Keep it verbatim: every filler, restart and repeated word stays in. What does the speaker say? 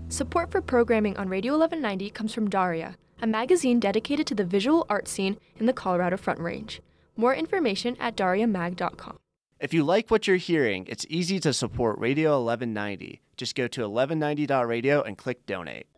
Support for programming on Radio eleven ninety comes from Daria, a magazine dedicated to the visual art scene in the Colorado Front Range. More information at daria mag dot com. If you like what you're hearing, it's easy to support Radio eleven ninety. Just go to eleven ninety dot radio and click donate.